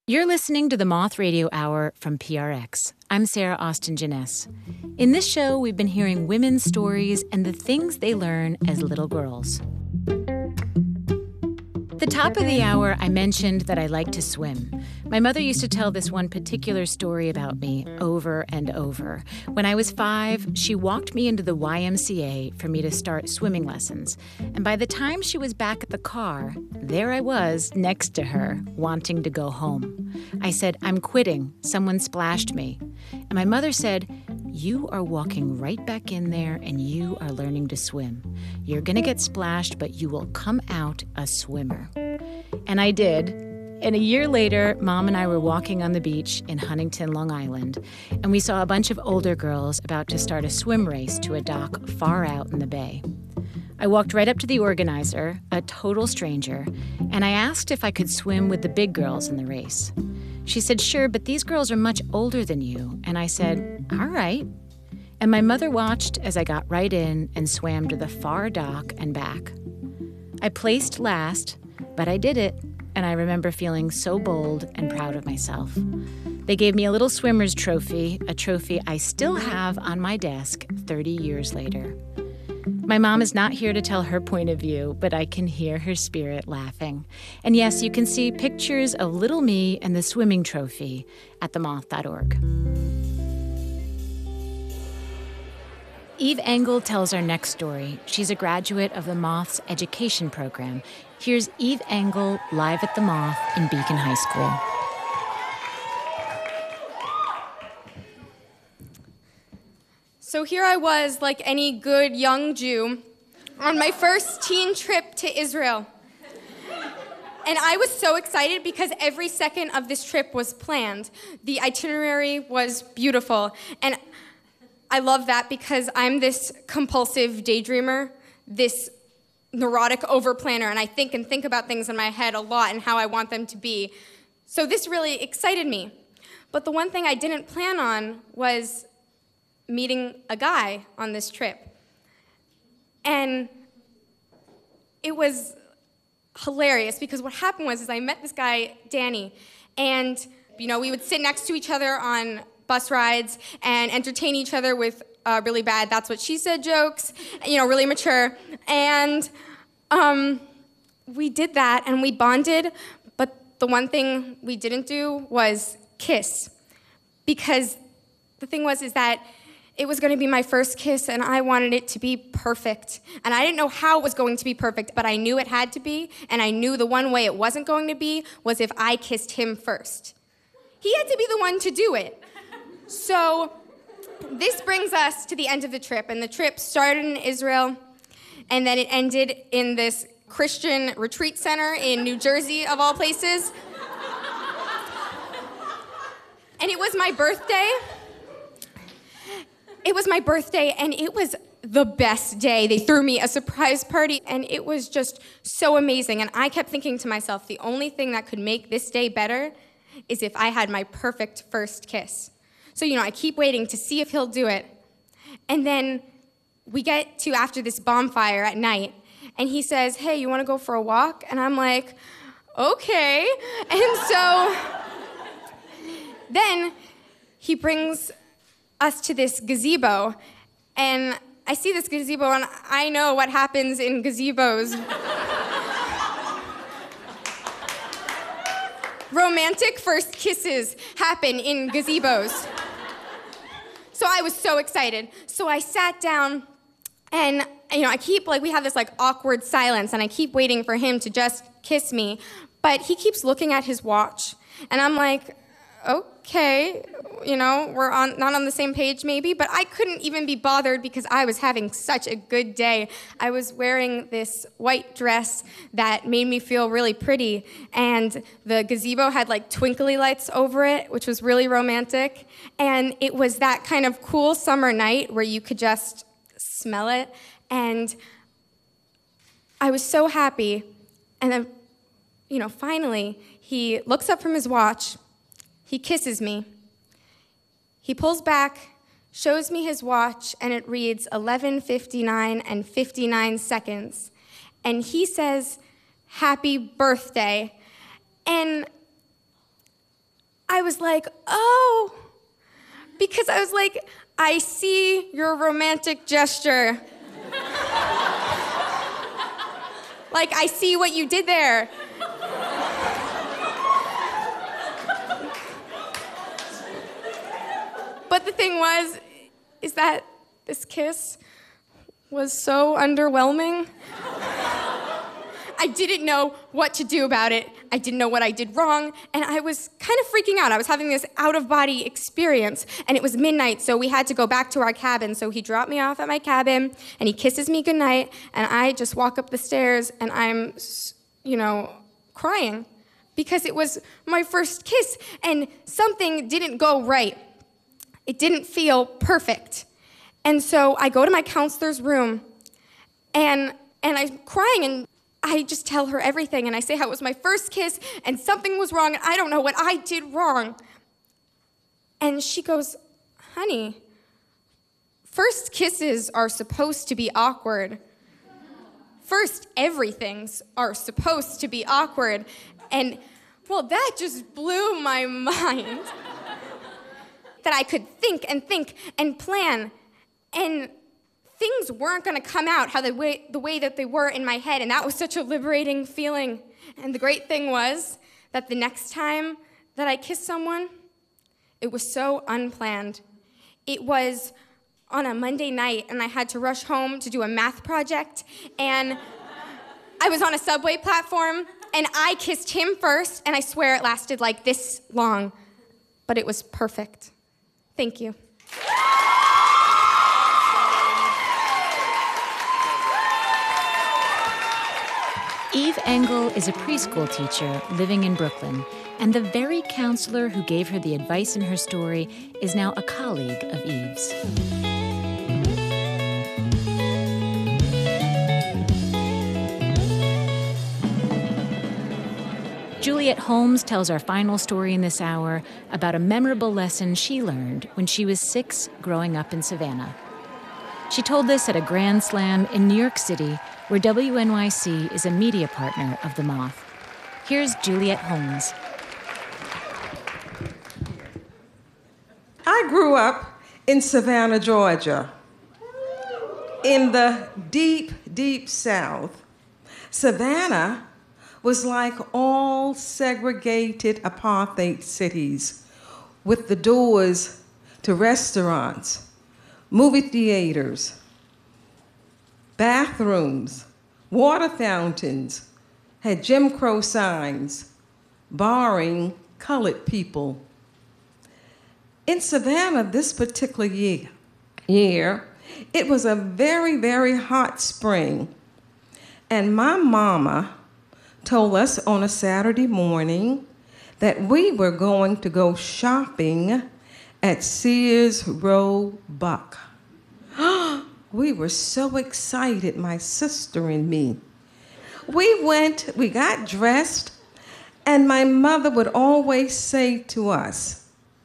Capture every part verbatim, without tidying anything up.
You're listening to the Moth Radio Hour from P R X. I'm Sarah Austin Jeunesse. In this show, we've been hearing women's stories and the things they learn as little girls. At the top of the hour, I mentioned that I like to swim. My mother used to tell this one particular story about me over and over. When I was five, she walked me into the Y M C A for me to start swimming lessons. And by the time she was back at the car, there I was next to her, wanting to go home. I said, "I'm quitting. Someone splashed me." And my mother said, "You are walking right back in there and you are learning to swim. You're going to get splashed, but you will come out a swimmer." And I did. And a year later, Mom and I were walking on the beach in Huntington, Long Island, and we saw a bunch of older girls about to start a swim race to a dock far out in the bay. I walked right up to the organizer, a total stranger, and I asked if I could swim with the big girls in the race. She said, "Sure, but these girls are much older than you." And I said, "All right." And my mother watched as I got right in and swam to the far dock and back. I placed last, but I did it, and I remember feeling so bold and proud of myself. They gave me a little swimmer's trophy, a trophy I still have on my desk thirty years later. My mom is not here to tell her point of view, but I can hear her spirit laughing. And yes, you can see pictures of little me and the swimming trophy at the moth dot org. Eve Engel tells our next story. She's a graduate of the Moth's education program. Here's Eve Engel live at the Moth in Beacon High School. So here I was, like any good young Jew, on my first teen trip to Israel. And I was so excited because every second of this trip was planned. The itinerary was beautiful. And I love that because I'm this compulsive daydreamer, this neurotic overplanner, and I think and think about things in my head a lot and how I want them to be. So this really excited me. But the one thing I didn't plan on was meeting a guy on this trip. And it was hilarious because what happened was is I met this guy, Danny, and you know, we would sit next to each other on bus rides and entertain each other with uh, really bad "that's what she said" jokes, you know, really mature. And um, we did that and we bonded, but the one thing we didn't do was kiss. Because the thing was is that it was going to be my first kiss, and I wanted it to be perfect. And I didn't know how it was going to be perfect, but I knew it had to be, and I knew the one way it wasn't going to be was if I kissed him first. He had to be the one to do it. So this brings us to the end of the trip, and the trip started in Israel, and then it ended in this Christian retreat center in New Jersey, of all places. And it was my birthday. It was my birthday, and it was the best day. They threw me a surprise party, and it was just so amazing. And I kept thinking to myself, the only thing that could make this day better is if I had my perfect first kiss. So, you know, I keep waiting to see if he'll do it. And then we get to after this bonfire at night, and he says, "Hey, you want to go for a walk?" And I'm like, "Okay." And so then he brings us to this gazebo, and I see this gazebo, and I know what happens in gazebos. Romantic first kisses happen in gazebos. So I was so excited. So I sat down, and you know, I keep, like, we have this like awkward silence, and I keep waiting for him to just kiss me, but he keeps looking at his watch, and I'm like, okay, you know, we're on not on the same page maybe, but I couldn't even be bothered because I was having such a good day. I was wearing this white dress that made me feel really pretty, and the gazebo had like twinkly lights over it, which was really romantic, and it was that kind of cool summer night where you could just smell it, and I was so happy. And then, you know, finally, he looks up from his watch. He kisses me. He pulls back, shows me his watch, and it reads eleven fifty-nine and fifty-nine seconds. And he says, "Happy birthday." And I was like, oh, because I was like, I see your romantic gesture. Like, I see what you did there. But the thing was, is that this kiss was so underwhelming. I didn't know what to do about it. I didn't know what I did wrong, and I was kind of freaking out. I was having this out-of-body experience, and it was midnight, so we had to go back to our cabin. So he dropped me off at my cabin, and he kisses me goodnight, and I just walk up the stairs, and I'm, you know, crying because it was my first kiss, and something didn't go right. It didn't feel perfect. And so I go to my counselor's room, and and I'm crying, and I just tell her everything, and I say how it was my first kiss, and something was wrong, and I don't know what I did wrong. And she goes, honey, first kisses are supposed to be awkward. First everythings are supposed to be awkward. And, well, that just blew my mind. That I could think and think and plan, and things weren't going to come out how the way, the way that they were in my head, and that was such a liberating feeling. And the great thing was that the next time that I kissed someone, it was so unplanned. It was on a Monday night, and I had to rush home to do a math project, and I was on a subway platform, and I kissed him first, and I swear it lasted like this long, but it was perfect. Thank you. Eve Engel is a preschool teacher living in Brooklyn, and the very counselor who gave her the advice in her story is now a colleague of Eve's. Juliet Holmes tells our final story in this hour about a memorable lesson she learned when she was six growing up in Savannah. She told this at a Grand Slam in New York City, where W N Y C is a media partner of The Moth. Here's Juliet Holmes. I grew up in Savannah, Georgia, in the deep, deep South. Savannah was like all segregated apartheid cities with the doors to restaurants, movie theaters, bathrooms, water fountains, had Jim Crow signs barring colored people. In Savannah this particular year, year, it was a very, very hot spring, and my mama told us on a Saturday morning that we were going to go shopping at Sears Roebuck. We were so excited, my sister and me. We went, we got dressed, and my mother would always say to us,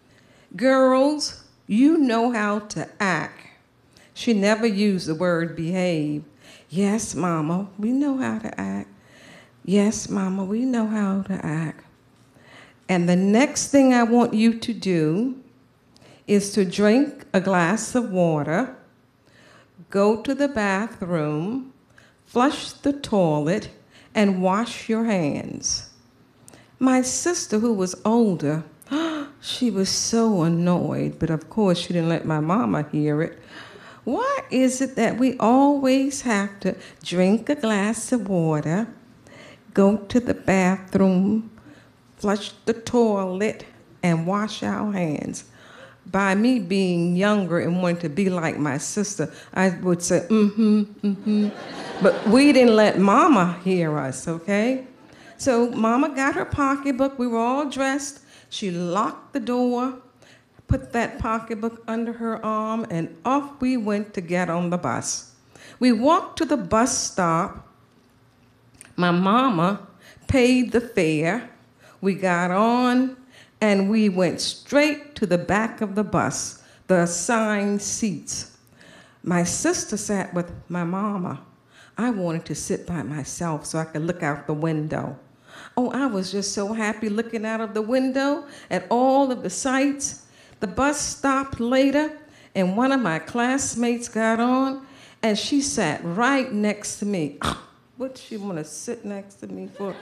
girls, you know how to act. She never used the word behave. Yes, Mama, we know how to act. Yes, Mama, we know how to act. And the next thing I want you to do is to drink a glass of water, go to the bathroom, flush the toilet, and wash your hands. My sister, who was older, she was so annoyed, but of course she didn't let my mama hear it. Why is it that we always have to drink a glass of water, go to the bathroom, flush the toilet, and wash our hands? By me being younger and wanting to be like my sister, I would say, mm-hmm, mm-hmm. But we didn't let Mama hear us, okay? So Mama got her pocketbook. We were all dressed. She locked the door, put that pocketbook under her arm, and off we went to get on the bus. We walked to the bus stop. My mama paid the fare. We got on, and we went straight to the back of the bus, the assigned seats. My sister sat with my mama. I wanted to sit by myself so I could look out the window. Oh, I was just so happy looking out of the window at all of the sights. The bus stopped later, and one of my classmates got on, and she sat right next to me. What she want to sit next to me for?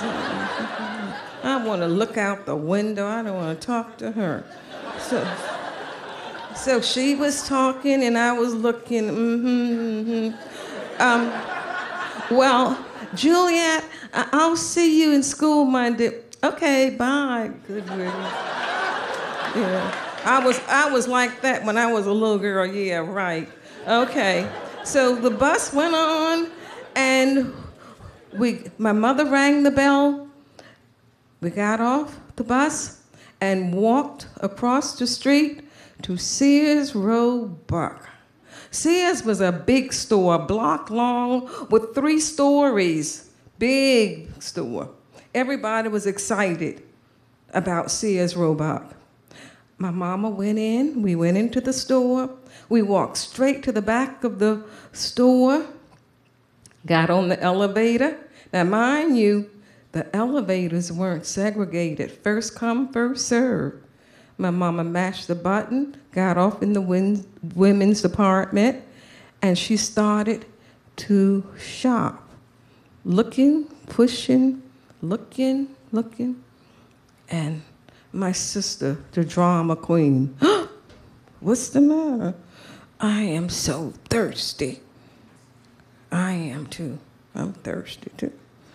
I want to look out the window. I don't want to talk to her. So, so she was talking, and I was looking. Mm-hmm, mm-hmm. Um, well, Juliet, I- I'll see you in school Monday. Okay, bye. Good riddance. Yeah, I was I was like that when I was a little girl. Yeah, right. Okay. So the bus went on, and we my mother rang the bell. We got off the bus and walked across the street to Sears Roebuck. Sears was a big store, a block long with three stories. Big store. Everybody was excited about Sears Roebuck. My mama went in, we went into the store, we walked straight to the back of the store, got on the elevator. Now, mind you, the elevators weren't segregated. First come, first served. My mama mashed the button, got off in the win- women's department, and she started to shop. Looking, pushing, looking, looking. And my sister, the drama queen, what's the matter? I am so thirsty. I am too. I'm thirsty too.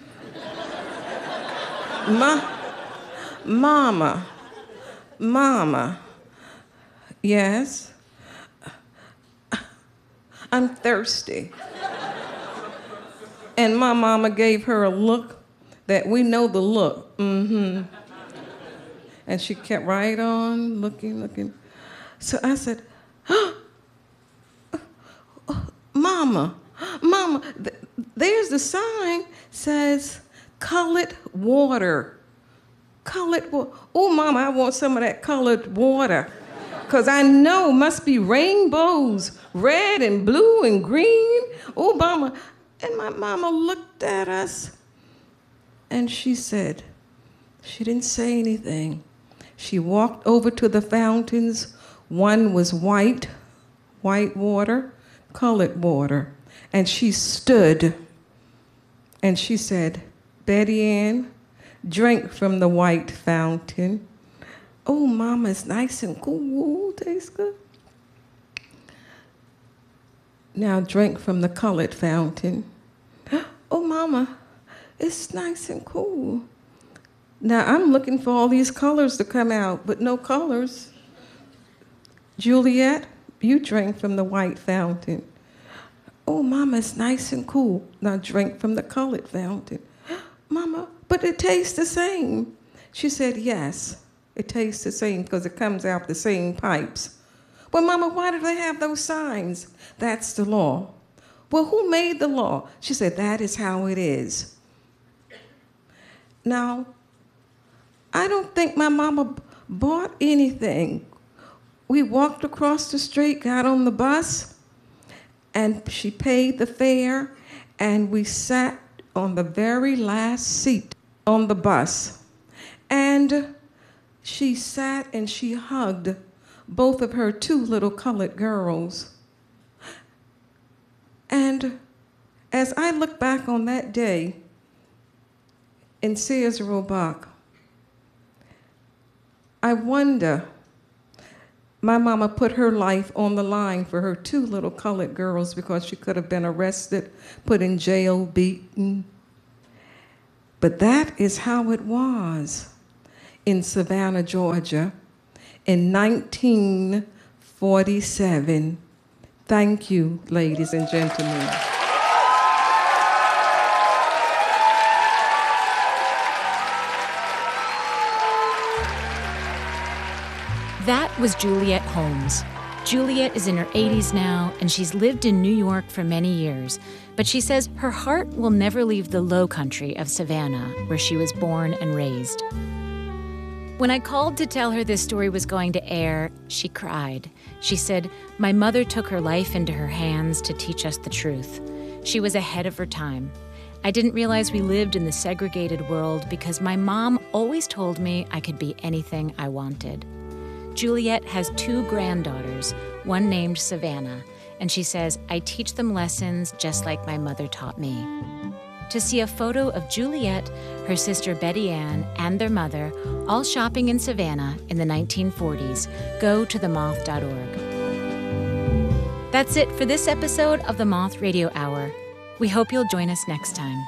Ma, Mama, Mama, yes, I'm thirsty. And my mama gave her a look that we know the look. Mm-hmm. And she kept right on looking, looking. So I said, oh, Mama, Mama, th- there's the sign says colored water. Colored water. Oh, Mama, I want some of that colored water. Because I know must be rainbows, red and blue and green. Oh, Mama. And my mama looked at us and she said, she didn't say anything. She walked over to the fountains. One was white, white water, colored water. And she stood and she said, Betty Ann, drink from the white fountain. Oh, Mama, it's nice and cool, tastes good. Now drink from the colored fountain. Oh, Mama, it's nice and cool. Now I'm looking for all these colors to come out, but no colors. Juliet, you drink from the white fountain. Oh, Mama, it's nice and cool. Now drink from the colored fountain. Mama, but it tastes the same. She said, yes, it tastes the same because it comes out the same pipes. Well, Mama, why do they have those signs? That's the law. Well, who made the law? She said, that is how it is. Now, I don't think my mama bought anything. We walked across the street, got on the bus, and she paid the fare, and we sat on the very last seat on the bus. And she sat and she hugged both of her two little colored girls. And as I look back on that day in Sears Roebuck, I wonder, my mama put her life on the line for her two little colored girls because she could have been arrested, put in jail, beaten. But that is how it was in Savannah, Georgia in nineteen forty-seven. Thank you, ladies and gentlemen. That was Juliet Holmes. Juliet is in her eighties now, and she's lived in New York for many years. But she says her heart will never leave the low country of Savannah, where she was born and raised. When I called to tell her this story was going to air, she cried. She said, "My mother took her life into her hands to teach us the truth. She was ahead of her time. I didn't realize we lived in the segregated world because my mom always told me I could be anything I wanted. Juliet has two granddaughters, one named Savannah, and she says, I teach them lessons just like my mother taught me. To see a photo of Juliet, her sister Betty Ann, and their mother, all shopping in Savannah in the nineteen forties, go to the moth dot org. That's it for this episode of the Moth Radio Hour. We hope you'll join us next time.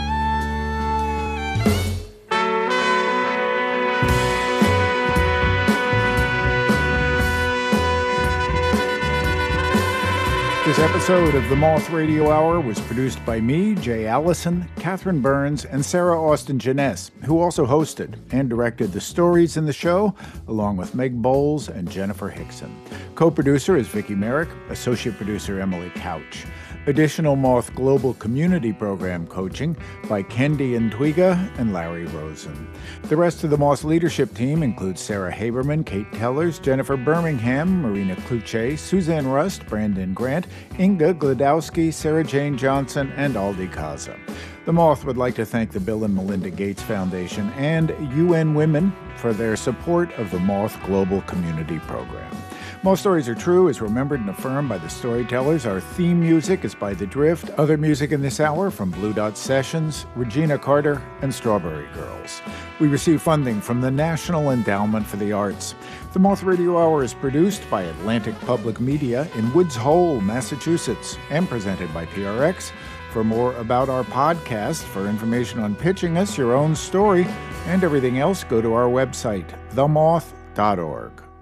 This episode of the Moth Radio Hour was produced by me, Jay Allison, Catherine Burns, and Sarah Austin Jeunesse, who also hosted and directed the stories in the show, along with Meg Bowles and Jennifer Hickson. Co-producer is Vicki Merrick, associate producer Emily Couch. Additional Moth Global Community Program coaching by Kendi Ntwiga and Larry Rosen. The rest of the Moth leadership team includes Sarah Haberman, Kate Tellers, Jennifer Birmingham, Marina Kluche, Suzanne Rust, Brandon Grant, Inga Glodowski, Sarah Jane Johnson, and Aldi Kaza. The Moth would like to thank the Bill and Melinda Gates Foundation and U N Women for their support of the Moth Global Community Program. Most Stories Are True is remembered and affirmed by the storytellers. Our theme music is by The Drift. Other music in this hour from Blue Dot Sessions, Regina Carter, and Strawberry Girls. We receive funding from the National Endowment for the Arts. The Moth Radio Hour is produced by Atlantic Public Media in Woods Hole, Massachusetts, and presented by P R X. For more about our podcast, for information on pitching us your own story, and everything else, go to our website, the moth dot org.